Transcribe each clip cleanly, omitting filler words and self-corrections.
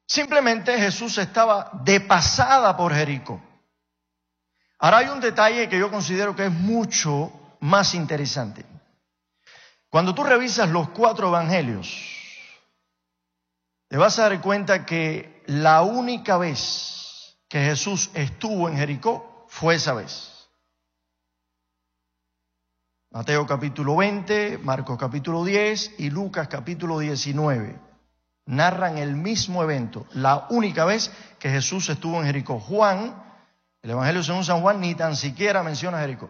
Simplemente Jesús estaba de pasada por Jericó. Ahora hay un detalle que yo considero que es mucho más interesante. Cuando tú revisas los 4 evangelios, te vas a dar cuenta que la única vez que Jesús estuvo en Jericó fue esa vez. Mateo capítulo 20, Marcos capítulo 10 y Lucas capítulo 19 narran el mismo evento, la única vez que Jesús estuvo en Jericó. Juan, el Evangelio según San Juan, ni tan siquiera menciona Jericó.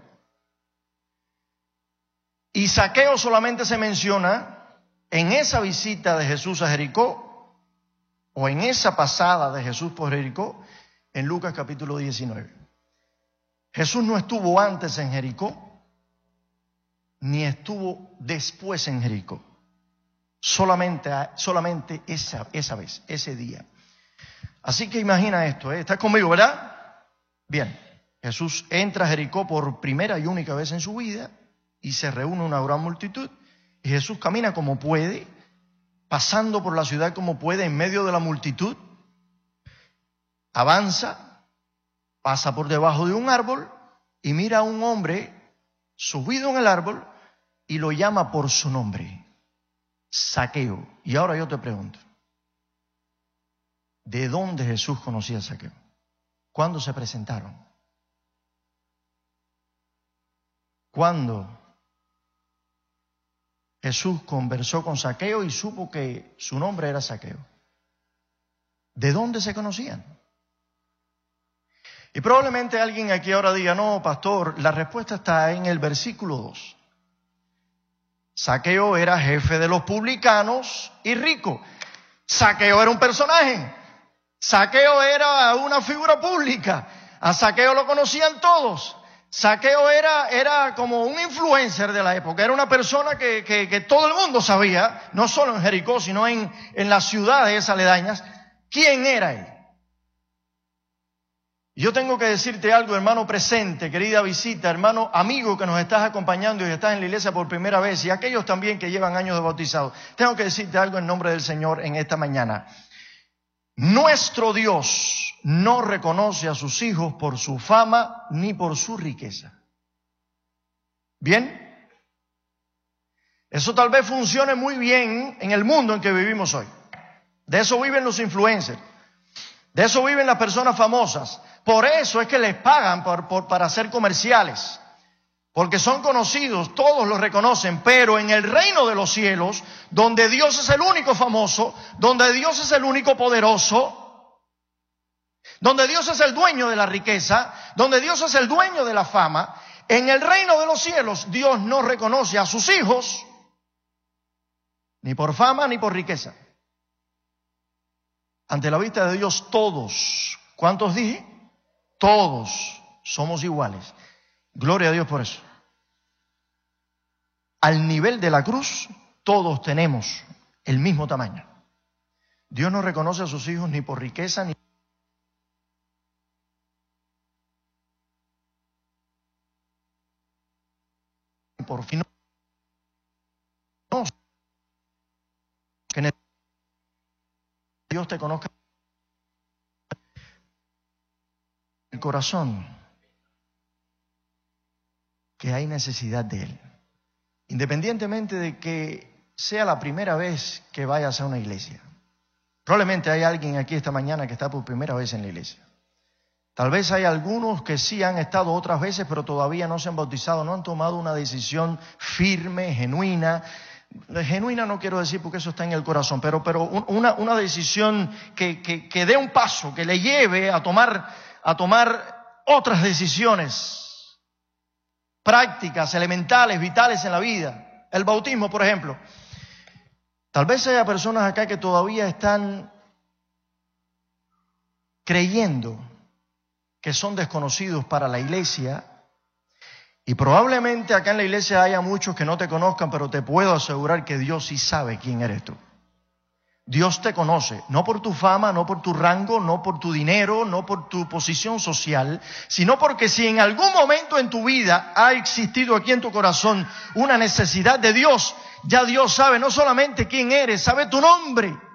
Y Zaqueo solamente se menciona en esa visita de Jesús a Jericó, o en esa pasada de Jesús por Jericó, en Lucas capítulo 19. Jesús no estuvo antes en Jericó, ni estuvo después en Jericó. Solamente esa vez, ese día. Así que imagina esto, ¿eh? ¿Estás conmigo, verdad? Bien, Jesús entra a Jericó por primera y única vez en su vida y se reúne una gran multitud. Y Jesús camina como puede, pasando por la ciudad como puede, en medio de la multitud. Avanza, pasa por debajo de un árbol y mira a un hombre subido en el árbol y lo llama por su nombre. Zaqueo. Y ahora yo te pregunto, ¿de dónde Jesús conocía a Zaqueo? ¿Cuándo se presentaron? ¿Cuándo Jesús conversó con Zaqueo y supo que su nombre era Zaqueo? ¿De dónde se conocían? Y probablemente alguien aquí ahora diga, no, pastor, la respuesta está en el versículo 2. Zaqueo era jefe de los publicanos y rico. Zaqueo era un personaje. Zaqueo era una figura pública. A Zaqueo lo conocían todos. Zaqueo era como un influencer de la época. Era una persona que todo el mundo sabía, no solo en Jericó, sino en las ciudades aledañas, quién era él. Yo tengo que decirte algo, hermano presente, querida visita, hermano amigo que nos estás acompañando y estás en la iglesia por primera vez, y aquellos también que llevan años de bautizados. Tengo que decirte algo en nombre del Señor en esta mañana. Nuestro Dios no reconoce a sus hijos por su fama ni por su riqueza. ¿Bien? Eso tal vez funcione muy bien en el mundo en que vivimos hoy. De eso viven los influencers. De eso viven las personas famosas. Por eso es que les pagan para hacer comerciales. Porque son conocidos, todos los reconocen. Pero en el reino de los cielos, donde Dios es el único famoso, donde Dios es el único poderoso, donde Dios es el dueño de la riqueza, donde Dios es el dueño de la fama, en el reino de los cielos Dios no reconoce a sus hijos ni por fama ni por riqueza. Ante la vista de Dios todos, ¿cuántos dije? Todos somos iguales. Gloria a Dios por eso. Al nivel de la cruz, todos tenemos el mismo tamaño. Dios no reconoce a sus hijos ni por riqueza ni por fin. No. Que Dios te conozca el corazón, que hay necesidad de Él. Independientemente de que sea la primera vez que vayas a una iglesia. Probablemente hay alguien aquí esta mañana que está por primera vez en la iglesia. Tal vez hay algunos que sí han estado otras veces, pero todavía no se han bautizado, no han tomado una decisión firme, genuina. Genuina no quiero decir porque eso está en el corazón, pero una decisión que dé un paso, que le lleve a tomar otras decisiones prácticas, elementales, vitales en la vida. El bautismo, por ejemplo. Tal vez haya personas acá que todavía están creyendo que son desconocidos para la iglesia, y probablemente acá en la iglesia haya muchos que no te conozcan, pero te puedo asegurar que Dios sí sabe quién eres tú. Dios te conoce, no por tu fama, no por tu rango, no por tu dinero, no por tu posición social, sino porque si en algún momento en tu vida ha existido aquí en tu corazón una necesidad de Dios, ya Dios sabe no solamente quién eres, sabe tu nombre.